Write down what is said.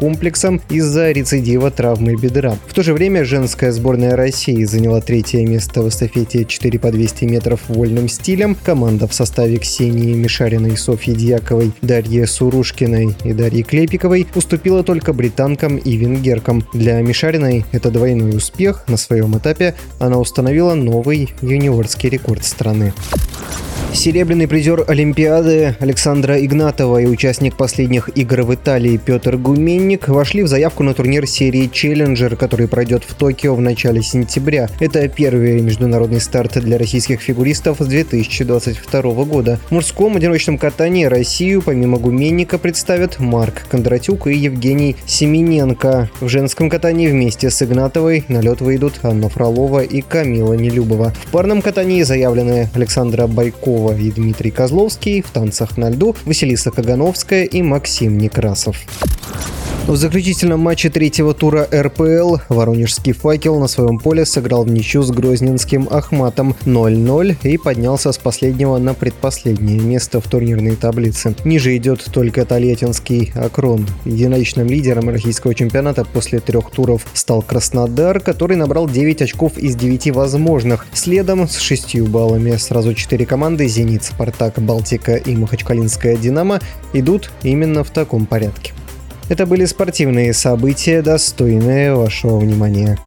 комплексом из-за рецидива травмы бедра. В то же время женская сборная России заняла 3-е место в эстафете 4 по 200 метров вольным стилем. Команда в составе Ксении Мишариной, Софьи Дьяковой, Дарьи Сурушкиной и Дарьи Клепиковой уступила только британкам и венгеркам. Для Мишариной это двойной успех. На своем этапе она установила новый юниорский рекорд страны. Серебряный призер Олимпиады Александра Игнатова и участник последних игр в Италии Петр Гуменник вошли в заявку на турнир серии «Челленджер», который пройдет в Токио в начале сентября. Это первый международный старт для российских фигуристов с 2022 года. В мужском одиночном катании Россию помимо Гуменника представят Марк Кондратюк и Евгений Семененко. В женском катании вместе с Игнатовой на лед выйдут Анна Фролова и Камила Нелюбова. В парном катании заявлены Александра Байкова и Дмитрий Козловский, в танцах на льду Василиса Кагановская и Максим Некрасов. В заключительном матче 3-го тура РПЛ воронежский «Факел» на своем поле сыграл в ничью с грозненским «Ахматом» 0-0 и поднялся с последнего на предпоследнее место в турнирной таблице. Ниже идет только тольяттинский «Акрон». Единоличным лидером российского чемпионата после 3 туров стал Краснодар, который набрал 9 очков из 9 возможных. Следом с 6 баллами сразу 4 команды «Зенит», «Спартак», «Балтика» и «Махачкалинская Динамо» идут именно в таком порядке. Это были спортивные события, достойные вашего внимания.